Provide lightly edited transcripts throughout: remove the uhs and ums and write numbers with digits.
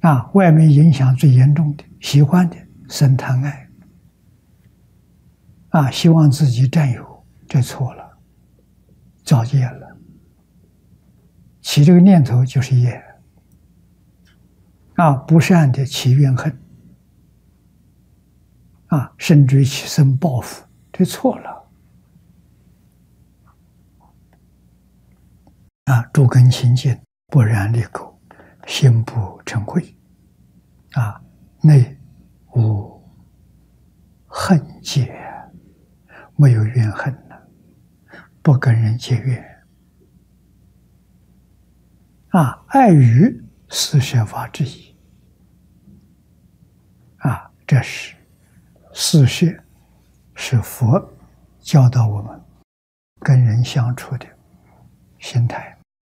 外面影响最严重的，喜欢的生贪爱，希望自己占有，这错了，造业了。起这个念头就是业，不善的起怨恨，甚至于起生报复，这错了。诸根清净，不染劣垢，心不嗔恚，内无恨结，没有怨恨了，不跟人结怨。爱语四摄法之一。这是四摄，是佛教导我们跟人相处的心态。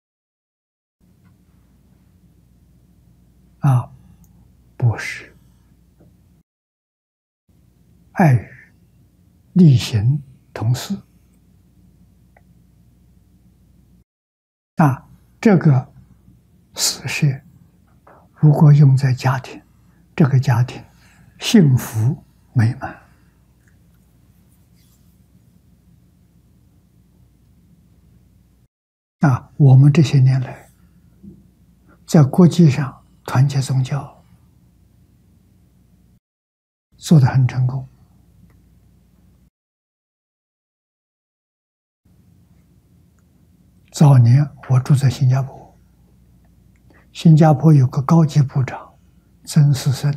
布施、爱语、利行同事。这个四摄如果用在家庭，这个家庭幸福美满。我们这些年来在国际上团结宗教做得很成功。早年我住在新加坡，新加坡有个高级部长曾士森，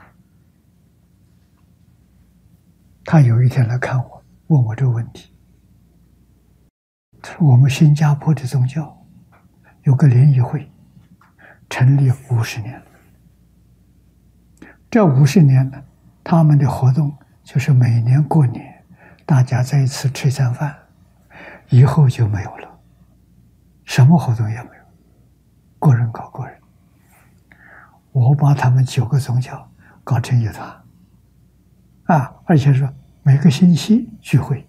他有一天来看我，问我这个问题。他说我们新加坡的宗教有个联谊会，成立50年了。这50年呢，他们的活动就是每年过年，大家在一起吃一餐饭，以后就没有了，什么活动也没有，个人搞个人。我把他们9个宗教搞成一团，而且说每个星期聚会，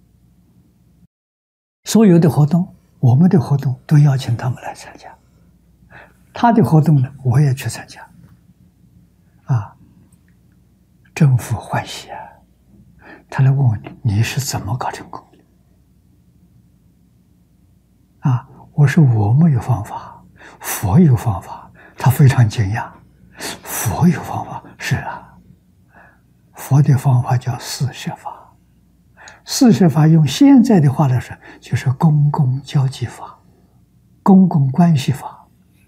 所有的活动，我们的活动都邀请他们来参加，他的活动呢，我也去参加，政府欢喜啊！他来问我你是怎么搞成功的？我说我没有方法，佛有方法。他非常惊讶，佛有方法？是啊，佛的方法叫四摄法。四摄法用现在的话来说，就是公共交际法、公共关系法。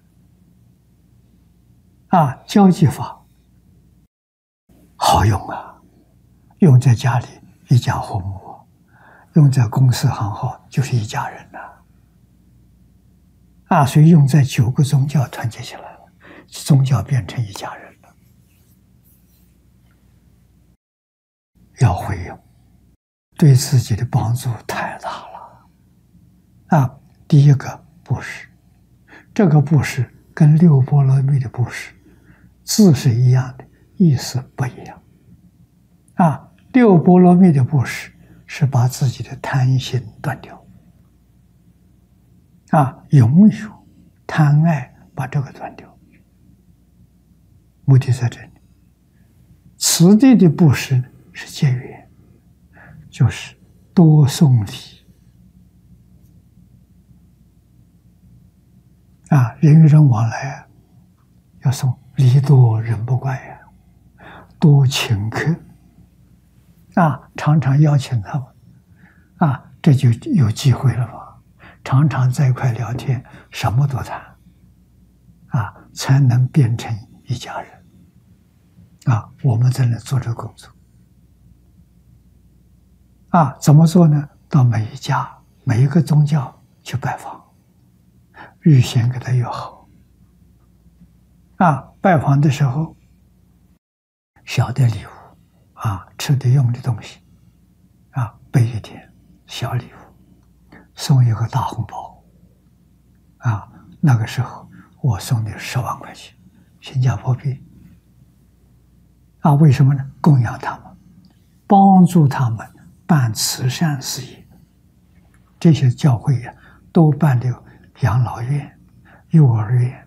交际法好用啊，用在家里一家和睦，用在公司行号就是一家人了。所以用在9个宗教团结起来了，宗教变成一家人了。要会用，对自己的帮助太大了。第一个布施，这个布施跟六波罗蜜的布施字是一样的，意思不一样。六波罗蜜的布施是把自己的贪心断掉，拥有贪爱，把这个断掉，目的在这里。此地的布施是结缘，就是多送礼。人与人往来要送礼多人不怪呀，多请客常常邀请他们这就有机会了嘛。常常在一块聊天，什么都谈才能变成一家人我们在那做这个工作怎么做呢？到每一家每一个宗教去拜访，预先给他约好拜访的时候，小的礼物吃的用的东西备一点小礼物，送一个大红包那个时候我送的10万块钱新加坡币为什么呢？供养他们，帮助他们办慈善事业。这些教会都办的养老院、幼儿园